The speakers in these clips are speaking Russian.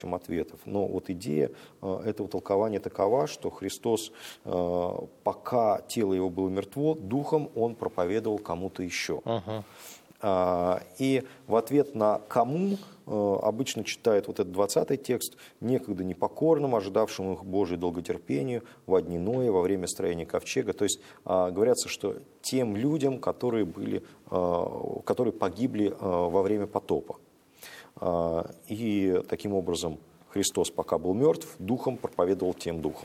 ответов. Но вот идея этого толкования такова, что Христос, пока тело его было мертво, духом он проповедовал кому-то еще. И в ответ на «кому» обычно читают вот этот 20-й текст: «некогда непокорным, ожидавшим их Божьей долготерпению во дни Ноя, во время строения ковчега». То есть говорится, что тем людям, которые погибли во время потопа. И таким образом Христос, пока был мертв, духом проповедовал тем духом.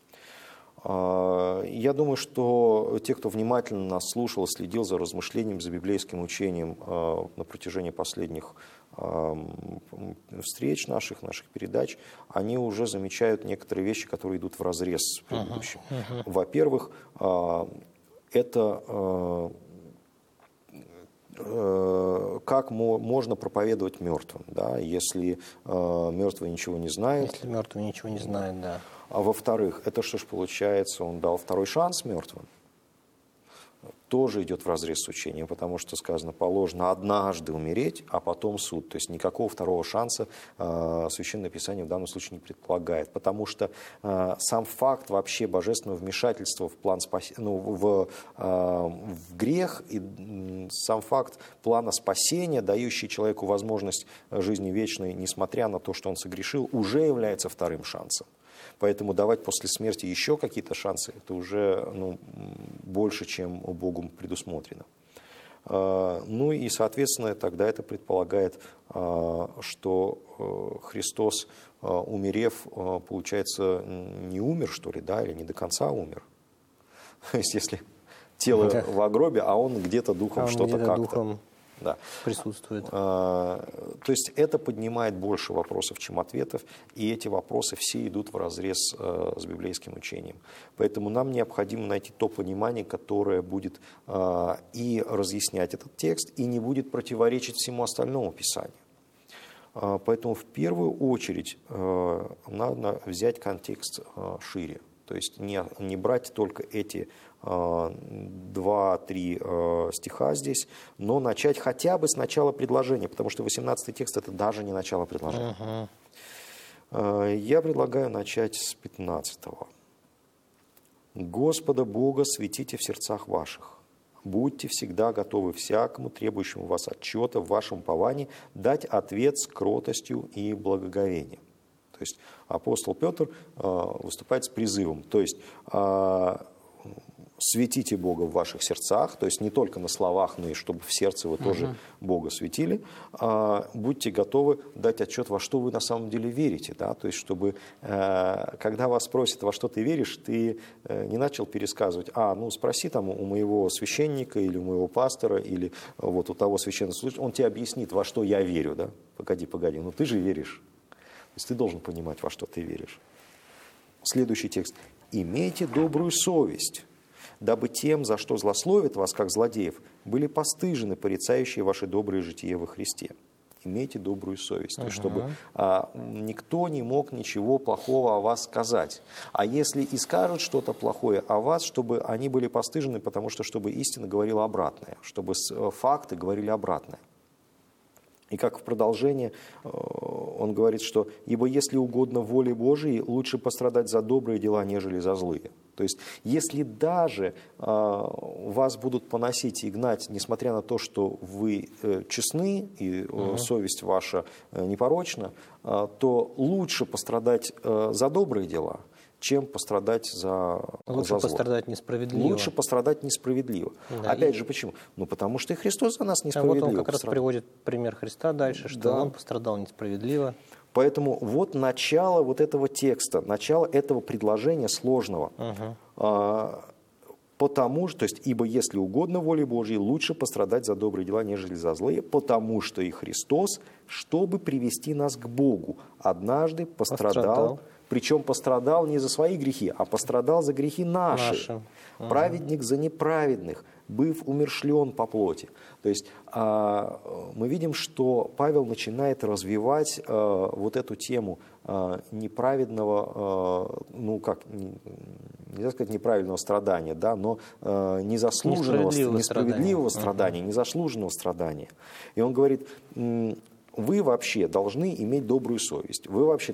Я думаю, что те, кто внимательно нас слушал, следил за размышлением, за библейским учением на протяжении последних встреч наших передач, они уже замечают некоторые вещи, которые идут вразрез с предыдущим. Во-первых, это как можно проповедовать мертвым, да, если мертвый ничего не знает. Если мертвый ничего не знает, да. А во-вторых, это что ж получается, он дал второй шанс мертвым? Тоже идет вразрез с учением, потому что сказано: положено однажды умереть, а потом суд. То есть никакого второго шанса Священное Писание в данном случае не предполагает, потому что сам факт вообще божественного вмешательства в план в грех и сам факт плана спасения, дающий человеку возможность жизни вечной, несмотря на то, что он согрешил, уже является вторым шансом. Поэтому давать после смерти еще какие-то шансы, это уже больше, чем Богом предусмотрено. Ну и, соответственно, тогда это предполагает, что Христос, умерев, получается, не умер, что ли, да, или не до конца умер. То есть, если тело в гробе, а он где-то духом что-то как-то... Да. Присутствует. То есть это поднимает больше вопросов, чем ответов, и эти вопросы все идут вразрез с библейским учением. Поэтому нам необходимо найти то понимание, которое будет и разъяснять этот текст, и не будет противоречить всему остальному Писанию. Поэтому в первую очередь надо взять контекст шире. То есть не брать только эти 2-3 стиха здесь, но начать хотя бы с начала предложения, потому что 18-й текст — это даже не начало предложения. Я предлагаю начать с 15-го. «Господа Бога светите в сердцах ваших. Будьте всегда готовы всякому, требующему вас отчета в вашем уповании, дать ответ с кротостью и благоговением». То есть апостол Петр выступает с призывом, то есть светите Бога в ваших сердцах, то есть не только на словах, но и чтобы в сердце вы тоже Бога светили. Будьте готовы дать отчет, во что вы на самом деле верите. Да? То есть чтобы, когда вас спросят, во что ты веришь, ты не начал пересказывать: спроси там у моего священника или у моего пастора, или вот у того священнослужителя, он тебе объяснит, во что я верю. Да? Погоди, ты же веришь. То есть ты должен понимать, во что ты веришь. Следующий текст. «Имейте добрую совесть, дабы тем, за что злословят вас, как злодеев, были постыжены порицающие ваше доброе житие во Христе». Имейте добрую совесть, то есть, чтобы никто не мог ничего плохого о вас сказать. А если и скажут что-то плохое о вас, чтобы они были постыжены, потому что чтобы истина говорила обратное, чтобы факты говорили обратное. И как в продолжение он говорит, что «ибо если угодно воле Божией, лучше пострадать за добрые дела, нежели за злые». То есть если даже вас будут поносить и гнать, несмотря на то, что вы честны и совесть ваша непорочна, то лучше пострадать за добрые дела, чем пострадать за зло. Пострадать несправедливо. Лучше пострадать несправедливо. Да, опять же, почему? Потому что и Христос за нас несправедливо. Вот он как раз приводит пример Христа дальше, что он пострадал несправедливо. Поэтому вот начало вот этого текста, начало этого предложения сложного. Потому что, то есть, ибо если угодно воле Божьей, лучше пострадать за добрые дела, нежели за злые, потому что и Христос, чтобы привести нас к Богу, однажды пострадал. Причем пострадал не за свои грехи, а пострадал за грехи наши. Праведник за неправедных, быв умершлен по плоти. То есть мы видим, что Павел начинает развивать вот эту тему неправедного, нельзя сказать неправильного страдания, да, но несправедливого страдания, незаслуженного страдания. И он говорит: вы вообще должны иметь добрую совесть. Вы вообще